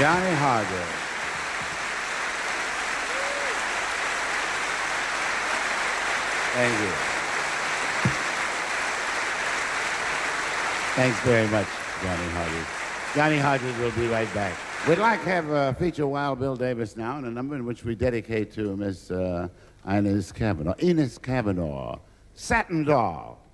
Johnny Hodges. Thank you. Thanks very much, Johnny Hodges. Johnny Hodges will be right back. We'd like to have feature Wild Bill Davis now, and a number in which we dedicate to Miss Inez Kavanaugh. Satin Doll.